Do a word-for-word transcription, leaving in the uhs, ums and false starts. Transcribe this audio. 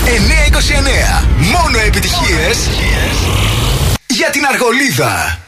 εννιακόσια είκοσι εννέα. Μόνο επιτυχίες για την Αργολίδα.